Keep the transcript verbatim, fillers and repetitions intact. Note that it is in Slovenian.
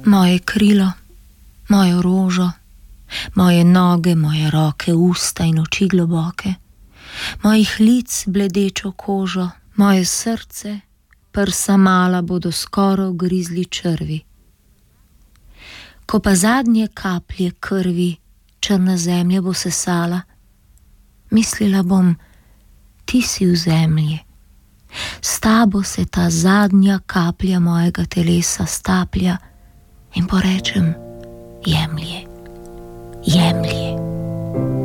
Moje krilo, mojo rožo, moje noge, moje roke, usta in oči globoke, mojih lic bledečo kožo, moje srce, prsa mala bodo skoro ugrizli črvi. Ko pa zadnje kaplje krvi črna zemlja bo sesala, mislila bom, ti si v zemlji. S tabo se ta zadnja kaplja mojega telesa staplja in porečem, jemlje, jemlje.